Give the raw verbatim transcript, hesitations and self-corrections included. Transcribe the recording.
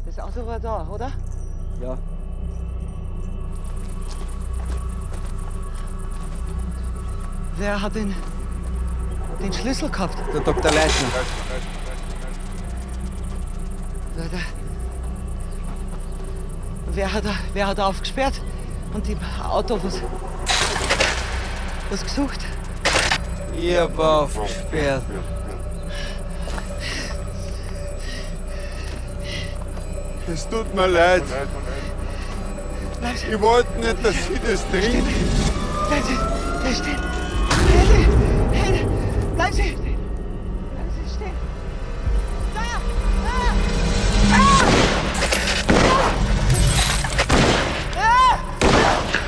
Das Auto war da, oder? Ja. Wer hat den, den Schlüssel gehabt? Der Doktor Leitner. Der, der, wer, hat, wer hat aufgesperrt und im Auto was, was gesucht? Ich hab aufgesperrt. Es tut mir leid. Bleib Sie, Ich wollte nicht, dass Sie das trinken. bleib Sie, bleib stehen. Hände, Hände, bleib Sie.